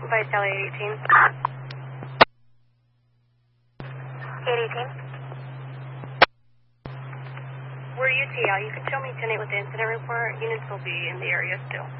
by Tele 818. 818. We're UTL. You can show me 10-8 with the incident report. Units will be in the area still.